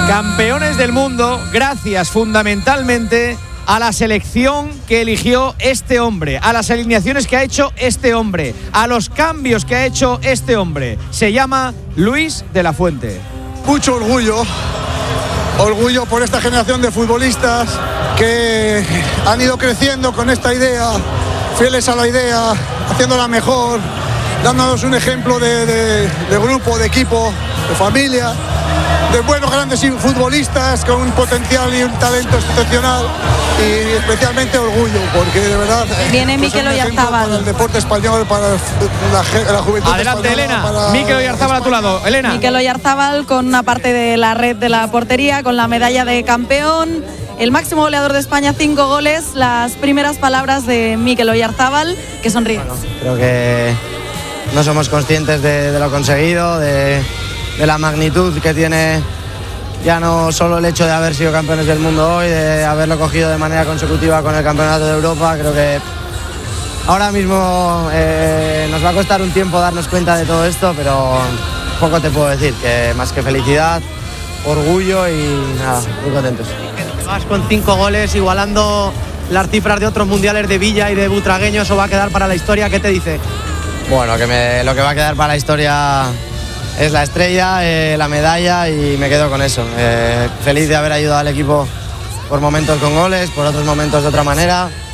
Campeones del mundo, gracias fundamentalmente a la selección que eligió este hombre, a las alineaciones que ha hecho este hombre, a los cambios que ha hecho este hombre. Se llama Luis de la Fuente. Mucho orgullo por esta generación de futbolistas que han ido creciendo con esta idea, fieles a la idea, haciéndola mejor, dándonos un ejemplo de grupo, de equipo, de familia, de buenos grandes futbolistas con un potencial y un talento excepcional, y especialmente orgullo porque de verdad viene Mikel Oyarzábal para el deporte español, para la juventud. Adelante, Elena. Mikel Oyarzábal a tu lado. Elena. Mikel Oyarzábal con una parte de la red de la portería, con la medalla de campeón, el máximo goleador de España, 5 goles. Las primeras palabras de Mikel Oyarzábal, que sonríe. Bueno, creo que no somos conscientes de lo conseguido, de la magnitud que tiene ya no solo el hecho de haber sido campeones del mundo hoy, de haberlo cogido de manera consecutiva con el Campeonato de Europa. Creo que ahora mismo nos va a costar un tiempo darnos cuenta de todo esto, pero poco te puedo decir, que más que felicidad, orgullo y nada, muy contentos. Vas con 5 goles, igualando las cifras de otros mundiales de Villa y de Butragueño, eso va a quedar para la historia. ¿Qué te dice? Bueno, lo que va a quedar para la historia es la estrella, la medalla, y me quedo con eso. Feliz de haber ayudado al equipo por momentos con goles, por otros momentos de otra manera.